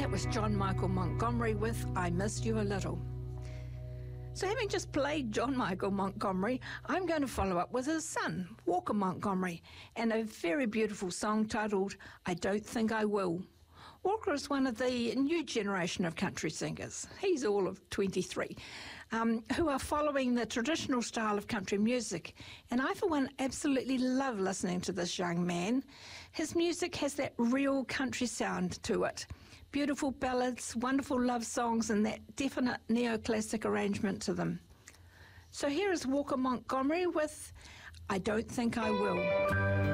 That was John Michael Montgomery with I Missed You a Little. So having just played John Michael Montgomery, I'm going to follow up with his son, Walker Montgomery, and a very beautiful song titled I Don't Think I Will. Walker is one of the new generation of country singers. He's all of 23, who are following the traditional style of country music. And I, for one, absolutely love listening to this young man. His music has that real country sound to it. Beautiful ballads, wonderful love songs, and that definite neoclassic arrangement to them. So here is Walker Montgomery with I Don't Think I Will.